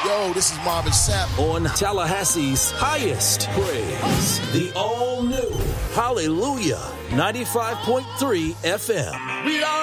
Yo, this is Marvin Sapp. On Tallahassee's highest praise, the all-new Hallelujah 95.3 FM.